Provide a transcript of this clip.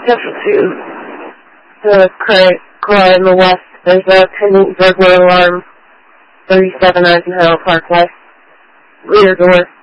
Central to the current car in the west. There's a pending burglar alarm, 37 Eisenhower Parkway. Rear door.